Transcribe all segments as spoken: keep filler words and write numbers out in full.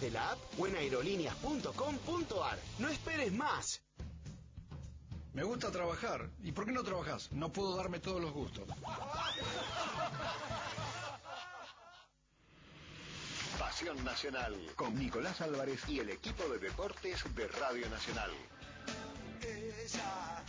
desde la app o en aerolíneas punto com punto ar. No esperes más. Me gusta trabajar. ¿Y por qué no trabajas? No puedo darme todos los gustos. Pasión Nacional, con Nicolás Álvarez y el equipo de deportes de Radio Nacional. Ella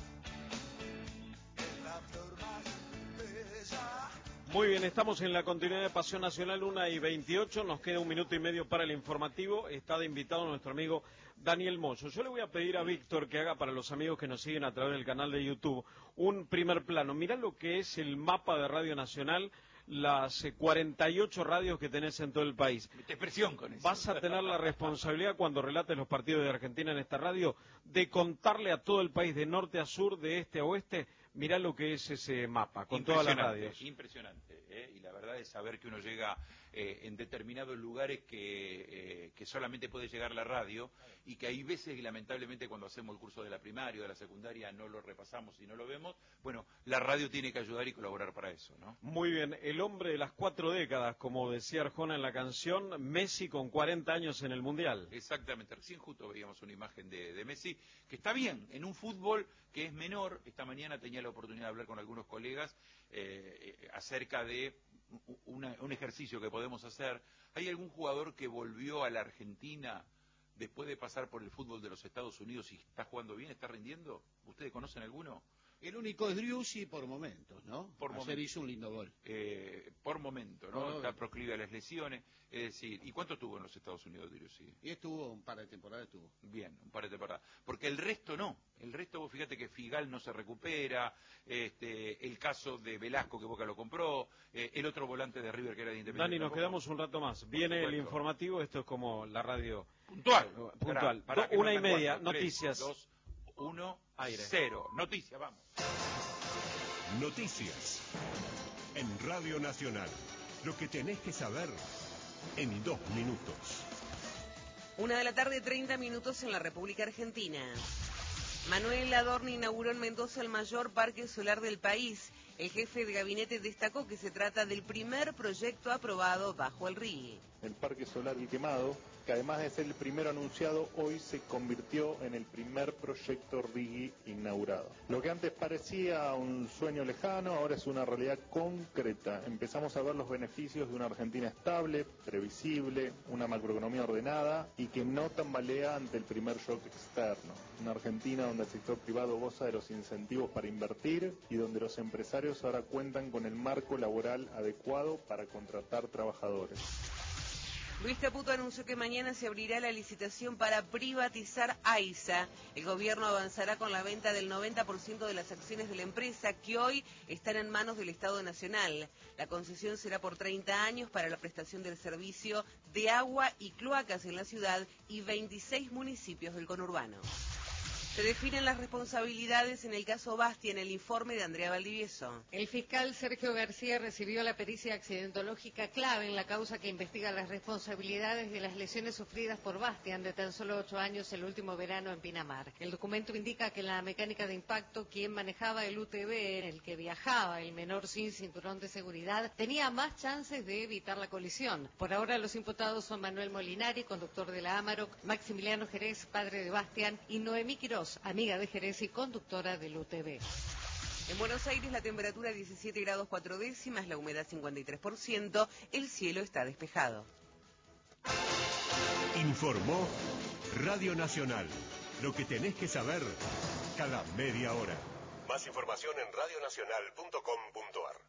es la flor más bella. Muy bien, estamos en la continuidad de Pasión Nacional, una y veintiocho, nos queda un minuto y medio para el informativo. Está de invitado nuestro amigo Daniel Moyo. Yo le voy a pedir a Víctor que haga para los amigos que nos siguen a través del canal de YouTube un primer plano. Mirá lo que es el mapa de Radio Nacional, las eh, cuarenta y ocho radios que tenés en todo el país. Mete presión con eso. Vas a tener la responsabilidad, cuando relates los partidos de Argentina en esta radio, de contarle a todo el país, de norte a sur, de este a oeste. Mirá lo que es ese mapa, con todas las radios. Impresionante, ¿eh? Y la verdad es saber que uno llega eh, en determinados lugares que, eh, que solamente puede llegar la radio, y que hay veces que lamentablemente cuando hacemos el curso de la primaria o de la secundaria no lo repasamos y no lo vemos. Bueno, la radio tiene que ayudar y colaborar para eso, ¿no? Muy bien, el hombre de las cuatro décadas, como decía Arjona en la canción, Messi con cuarenta años en el Mundial. Exactamente, recién justo veíamos una imagen de, de Messi, que está bien, en un fútbol que es menor. Esta mañana tenía la oportunidad de hablar con algunos colegas eh, eh, acerca de una, un ejercicio que podemos hacer. ¿Hay algún jugador que volvió a la Argentina después de pasar por el fútbol de los Estados Unidos y está jugando bien, está rindiendo? ¿Ustedes conocen alguno? El único es Driussi por momentos, ¿no? Por Ayer momentos. hizo un lindo gol. Eh, por momento, ¿no? Por Está proclive a las lesiones. Es decir, ¿y cuánto estuvo en los Estados Unidos, Driussi? Y estuvo un par de temporadas, estuvo. Bien, un par de temporadas. Porque el resto no. El resto, vos fíjate que Figal no se recupera, este, el caso de Velasco que Boca lo compró, eh, el otro volante de River que era de Independiente. Dani, nos tampoco. quedamos un rato más. Viene el informativo, esto es como la radio. Puntual. Puntual. Para, para Do, una y mandan media, cuatro, noticias. tres, dos, uno, aire. Cero. Noticias, vamos. Noticias en Radio Nacional. Lo que tenés que saber en dos minutos. Una de la tarde, treinta minutos en la República Argentina. Manuel Adorni inauguró en Mendoza el mayor parque solar del país. El jefe de gabinete destacó que se trata del primer proyecto aprobado bajo el R I G I. El Parque Solar El Quemado, que además de ser el primero anunciado, hoy se convirtió en el primer proyecto R I G I inaugurado. Lo que antes parecía un sueño lejano, ahora es una realidad concreta. Empezamos a ver los beneficios de una Argentina estable, previsible, una macroeconomía ordenada y que no tambalea ante el primer shock externo. Una Argentina donde el sector privado goza de los incentivos para invertir y donde los empresarios ahora cuentan con el marco laboral adecuado para contratar trabajadores. Luis Caputo anunció que mañana se abrirá la licitación para privatizar AISA. El gobierno avanzará con la venta del noventa por ciento de las acciones de la empresa, que hoy están en manos del Estado Nacional. La concesión será por treinta años para la prestación del servicio de agua y cloacas en la ciudad y veintiséis municipios del conurbano. Se definen las responsabilidades en el caso Bastia en el informe de Andrea Valdivieso. El fiscal Sergio García recibió la pericia accidentológica clave en la causa que investiga las responsabilidades de las lesiones sufridas por Bastian, de tan solo ocho años, el último verano en Pinamar. El documento indica que en la mecánica de impacto, quien manejaba el U T V en el que viajaba el menor sin cinturón de seguridad, tenía más chances de evitar la colisión. Por ahora los imputados son Manuel Molinari, conductor de la Amarok, Maximiliano Jerez, padre de Bastian, y Noemí Quirós, amiga de Jerez y conductora del U T V. En Buenos Aires la temperatura diecisiete grados cuatro décimas, la humedad cincuenta y tres por ciento, el cielo está despejado. Informó Radio Nacional. Lo que tenés que saber cada media hora. Más información en radio nacional punto com punto ar.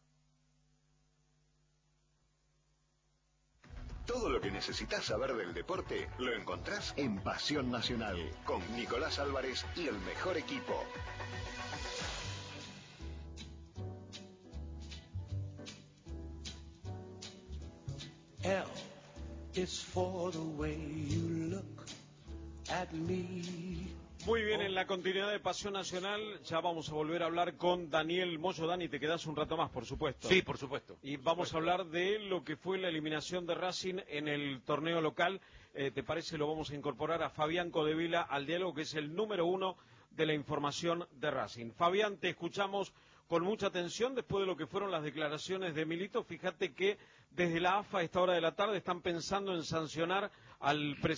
Todo lo que necesitas saber del deporte lo encontrás en Pasión Nacional, con Nicolás Álvarez y el mejor equipo. L is for the way you look at me. Muy bien, en la continuidad de Pasión Nacional ya vamos a volver a hablar con Daniel Moyo. Dani, te quedás un rato más, por supuesto. Sí, por supuesto. Y por vamos supuesto. a hablar de lo que fue la eliminación de Racing en el torneo local. Eh, ¿Te parece? Lo vamos a incorporar a Fabián Codevila al diálogo, que es el número uno de la información de Racing. Fabián, te escuchamos con mucha atención después de lo que fueron las declaraciones de Milito. Fíjate que desde la A F A a esta hora de la tarde están pensando en sancionar al presidente